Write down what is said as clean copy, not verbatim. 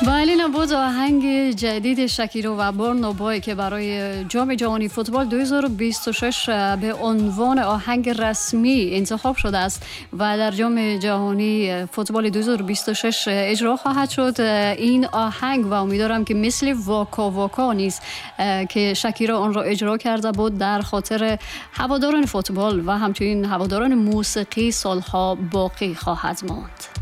بله، نبود آهنگ جدید شکیرا و برنا بای که برای جام جهانی فوتبال 2026 به عنوان آهنگ رسمی انتخاب شده است و در جام جهانی فوتبال 2026 اجرا خواهد شد. این آهنگ و امیدوارم که مثل واکا واکا نیست که شکیرا آن را اجرا کرده بود در خاطر هواداران فوتبال و همچنین هواداران موسیقی سالها باقی خواهد ماند.